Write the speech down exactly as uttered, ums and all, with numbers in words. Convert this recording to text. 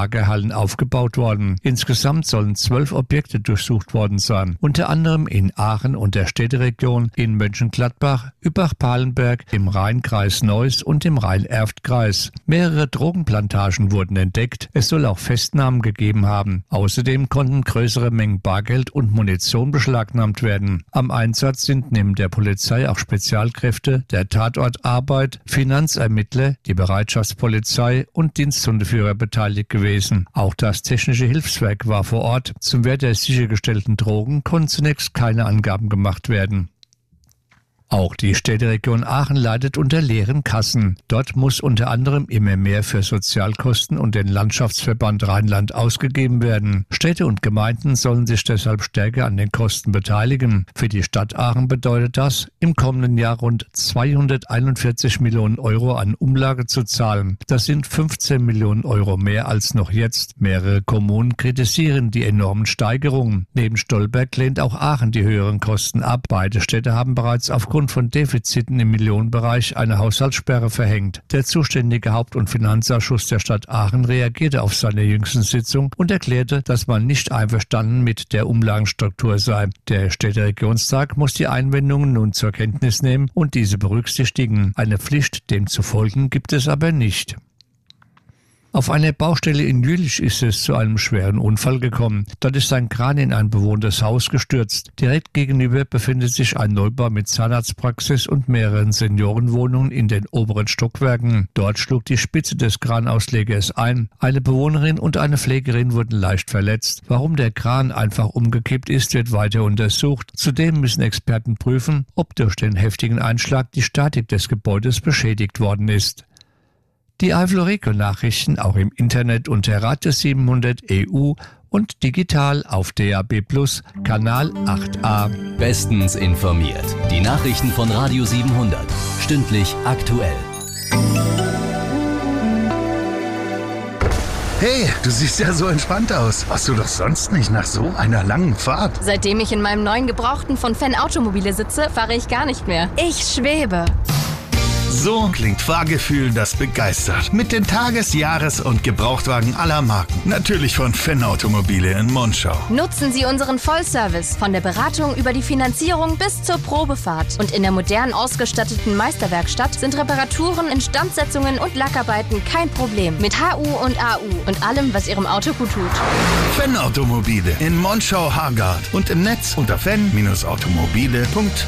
Lagerhallen aufgebaut worden. Insgesamt sollen zwölf Objekte durchsucht worden sein, unter anderem in Aachen und der Städteregion, in Mönchengladbach, Übach-Palenberg, im Rheinkreis Neuss und im Rhein-Erft-Kreis. Mehrere Drogenplantagen wurden entdeckt. Es soll auch Festnahmen gegeben haben. Außerdem konnten größere Mengen Bargeld und Munition beschlagnahmt werden. Am Einsatz sind neben der Polizei auch Spezialkräfte der Tatortarbeit, Finanzermittler, die Bereitschaftspolizei und Diensthundeführer beteiligt gewesen. Auch das Technische Hilfswerk war vor Ort. Zum Wert der sichergestellten Drogen konnten zunächst keine Angaben gemacht werden. Auch die Städteregion Aachen leidet unter leeren Kassen. Dort muss unter anderem immer mehr für Sozialkosten und den Landschaftsverband Rheinland ausgegeben werden. Städte und Gemeinden sollen sich deshalb stärker an den Kosten beteiligen. Für die Stadt Aachen bedeutet das, im kommenden Jahr rund zweihunderteinundvierzig Millionen Euro an Umlage zu zahlen. Das sind fünfzehn Millionen Euro mehr als noch jetzt. Mehrere Kommunen kritisieren die enormen Steigerungen. Neben Stolberg lehnt auch Aachen die höheren Kosten ab. Beide Städte haben bereits aufgrund von Defiziten im Millionenbereich eine Haushaltssperre verhängt. Der zuständige Haupt- und Finanzausschuss der Stadt Aachen reagierte auf seine jüngsten Sitzung und erklärte, dass man nicht einverstanden mit der Umlagenstruktur sei. Der Städteregionstag muss die Einwendungen nun zur Kenntnis nehmen und diese berücksichtigen. Eine Pflicht, dem zu folgen, gibt es aber nicht. Auf einer Baustelle in Jülich ist es zu einem schweren Unfall gekommen. Dort ist ein Kran in ein bewohntes Haus gestürzt. Direkt gegenüber befindet sich ein Neubau mit Zahnarztpraxis und mehreren Seniorenwohnungen in den oberen Stockwerken. Dort schlug die Spitze des Kranauslegers ein. Eine Bewohnerin und eine Pflegerin wurden leicht verletzt. Warum der Kran einfach umgekippt ist, wird weiter untersucht. Zudem müssen Experten prüfen, ob durch den heftigen Einschlag die Statik des Gebäudes beschädigt worden ist. Die Eifel-Region-Nachrichten auch im Internet unter Radio siebenhundert E U und digital auf D A B Plus, Kanal acht a. Bestens informiert. Die Nachrichten von Radio siebenhundert. Stündlich aktuell. Hey, du siehst ja so entspannt aus. Warst du doch sonst nicht nach so einer langen Fahrt? Seitdem ich in meinem neuen Gebrauchten von Fenn Automobile sitze, fahre ich gar nicht mehr. Ich schwebe. So klingt Fahrgefühl, das begeistert. Mit den Tages-, Jahres- und Gebrauchtwagen aller Marken. Natürlich von Fenn Automobile in Monschau. Nutzen Sie unseren Vollservice von der Beratung über die Finanzierung bis zur Probefahrt. Und in der modern ausgestatteten Meisterwerkstatt sind Reparaturen, Instandsetzungen und Lackarbeiten kein Problem. Mit H U und A U und allem, was Ihrem Auto gut tut. Fenn Automobile in Monschau-Hargard und im Netz unter fenn Bindestrich automobile punkt